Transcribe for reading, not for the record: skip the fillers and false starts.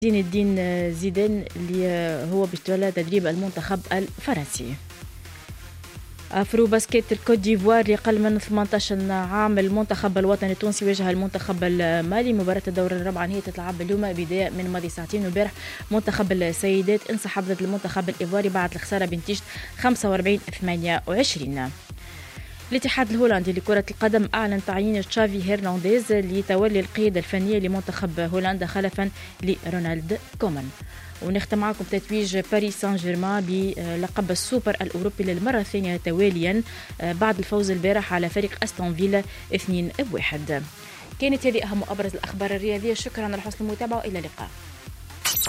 زين الدين زيدان اللي هو بيتولى تدريب المنتخب الفرنسي. افرو باسكيت الكوت ديفوار اللي قل من 18 عام المنتخب الوطني التونسي واجه المنتخب المالي. مباراة الدور الرابعة هي تتلعب اليوم بداية من ماضي ساعتين. وبارح منتخب السيدات انسحب ضد المنتخب الايفواري بعد الخسارة بنتيجة 45-28. الاتحاد الهولندي لكرة القدم أعلن تعيين تشافي هيرنانديز لتولي القيادة الفنية لمنتخب هولندا خلفا لرونالد كومان. ونختم معكم تتويج باريس سان جيرمان بلقب السوبر الأوروبي للمرة الثانية تواليا بعد الفوز البارح على فريق أستون فيلا 2-1. كانت هذه أهم أبرز الأخبار الرياضية. شكرا على حسن المتابعة وإلى اللقاء.